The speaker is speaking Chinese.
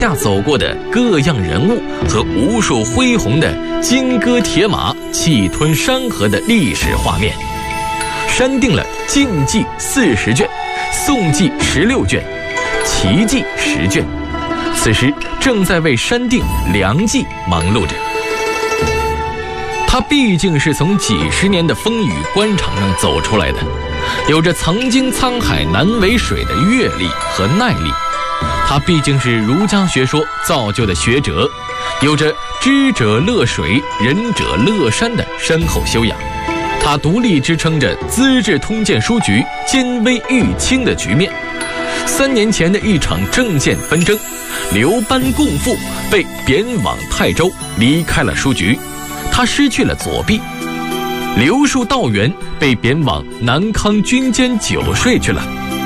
下走过的各样人物和无数恢宏的金戈铁马、气吞山河的历史画面，删定了晋纪40卷、宋纪16卷、齐纪10卷，此时正在为删定梁纪忙碌着。他毕竟是从几十年的风雨官场上走出来的，有着曾经沧海难为水的阅历和耐力。他毕竟是儒家学说造就的学者，有着知者乐水、仁者乐山的深厚修养。他独立支撑着资治通鉴书局兼危御倾的局面。3年前的一场政见纷争，刘班共父被贬往泰州，离开了书局，他失去了左臂。刘树道元被贬往南康军监9税去了。